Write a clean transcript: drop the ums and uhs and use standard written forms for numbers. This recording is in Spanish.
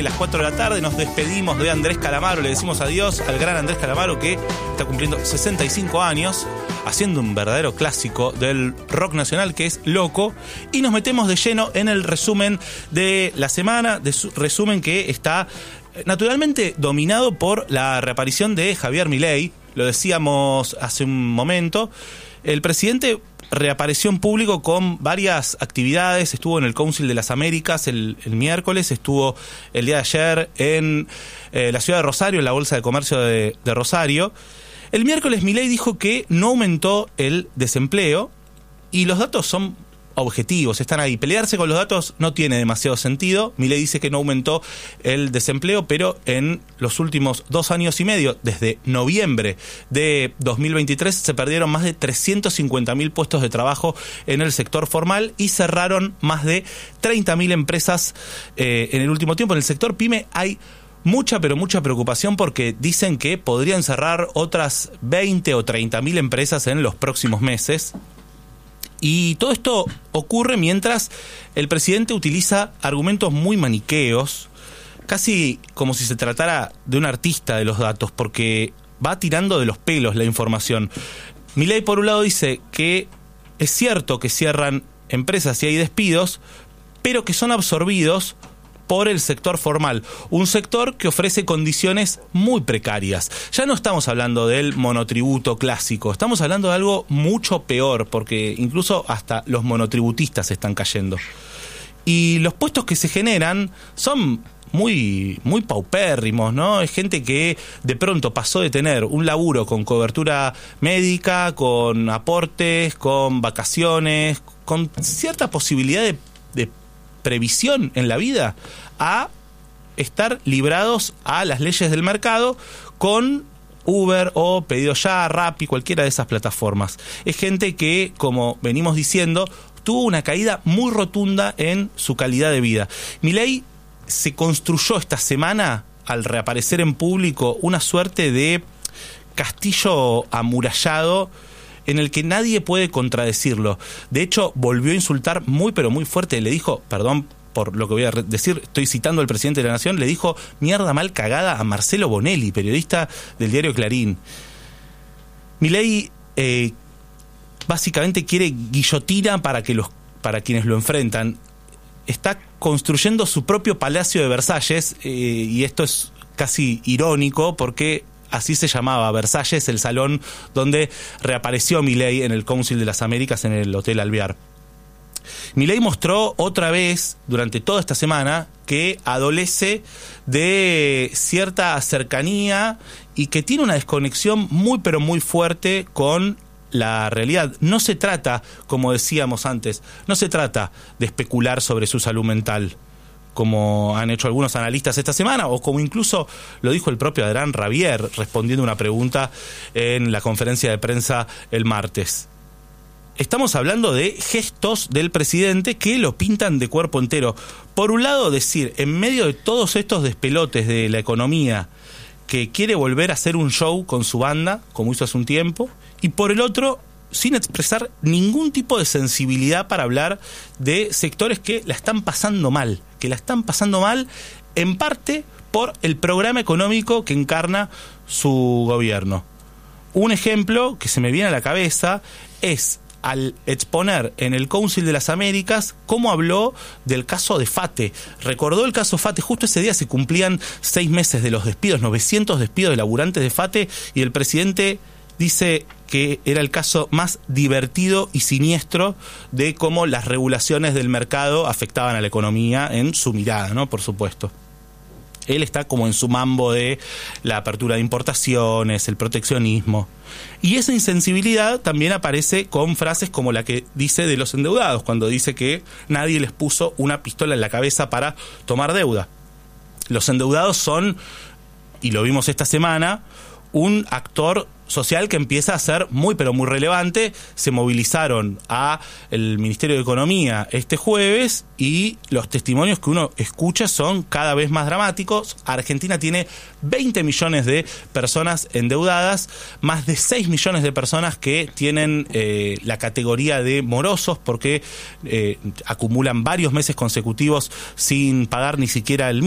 Las 4 de la tarde nos despedimos de Andrés Calamaro, le decimos adiós al gran Andrés Calamaro, que está cumpliendo 65 años, haciendo un verdadero clásico del rock nacional que es Loco, y nos metemos de lleno en el resumen de la semana, de su resumen que está naturalmente dominado por la reaparición de Javier Milei. Lo decíamos hace un momento, el presidente reapareció en público con varias actividades. Estuvo en el Council de las Américas el miércoles, estuvo el día de ayer en la ciudad de Rosario, en la Bolsa de Comercio de Rosario. El miércoles Milei dijo que no aumentó el desempleo, y los datos son objetivos, están ahí. Pelearse con los datos no tiene demasiado sentido. Milei dice que no aumentó el desempleo, pero en los últimos 2 años y medio, desde noviembre de 2023, se perdieron más de 350.000 puestos de trabajo en el sector formal y cerraron más de 30.000 empresas en el último tiempo. En el sector pyme hay mucha preocupación porque dicen que podrían cerrar otras 20 o 30.000 empresas en los próximos meses. Y todo esto ocurre mientras el presidente utiliza argumentos muy maniqueos, casi como si se tratara de un artista de los datos, porque va tirando de los pelos la información. Milei, por un lado, dice que es cierto que cierran empresas y hay despidos, pero que son absorbidos por el sector formal, un sector que ofrece condiciones muy precarias. Ya no estamos hablando del monotributo clásico, estamos hablando de algo mucho peor, porque incluso hasta los monotributistas están cayendo. Y los puestos que se generan son muy paupérrimos, ¿no? Es gente que de pronto pasó de tener un laburo con cobertura médica, con aportes, con vacaciones, con cierta posibilidad de previsión en la vida, a estar librados a las leyes del mercado con Uber o Pedido Ya, Rappi, cualquiera de esas plataformas. Es gente que, como venimos diciendo, tuvo una caída muy rotunda en su calidad de vida. Milei se construyó esta semana, al reaparecer en público, una suerte de castillo amurallado en el que nadie puede contradecirlo. De hecho, volvió a insultar muy fuerte. Le dijo, perdón por lo que voy a decir, estoy citando al presidente de la Nación, le dijo mierda mal cagada a Marcelo Bonelli, periodista del diario Clarín. Milei básicamente quiere guillotina para quienes lo enfrentan. Está construyendo su propio Palacio de Versalles, y esto es casi irónico porque así se llamaba, Versalles, el salón donde reapareció Milei en el Council de las Américas en el Hotel Alvear. Milei mostró otra vez durante toda esta semana que adolece de cierta cercanía y que tiene una desconexión muy fuerte con la realidad. No se trata, como decíamos antes, no se trata de especular sobre su salud mental, como han hecho algunos analistas esta semana, o como incluso lo dijo el propio Adrián Rabier respondiendo a una pregunta en la conferencia de prensa el martes. Estamos hablando de gestos del presidente que lo pintan de cuerpo entero. Por un lado, decir, en medio de todos estos despelotes de la economía, que quiere volver a hacer un show con su banda, como hizo hace un tiempo, y por el otro, sin expresar ningún tipo de sensibilidad para hablar de sectores que la están pasando mal, en parte por el programa económico que encarna su gobierno. Un ejemplo que se me viene a la cabeza es al exponer en el Council de las Américas cómo habló del caso de FATE. Recordó el caso FATE, justo ese día se cumplían 6 meses de los despidos, 900 despidos de laburantes de FATE, y el presidente dice que era el caso más divertido y siniestro de cómo las regulaciones del mercado afectaban a la economía, en su mirada, ¿no? Por supuesto. Él está como en su mambo de la apertura de importaciones, el proteccionismo. Y esa insensibilidad también aparece con frases como la que dice de los endeudados, cuando dice que nadie les puso una pistola en la cabeza para tomar deuda. Los endeudados son, y lo vimos esta semana, un actor social que empieza a ser muy relevante. Se movilizaron a el Ministerio de Economía este jueves y los testimonios que uno escucha son cada vez más dramáticos. Argentina tiene 20 millones de personas endeudadas, más de 6 millones de personas que tienen la categoría de morosos porque acumulan varios meses consecutivos sin pagar ni siquiera el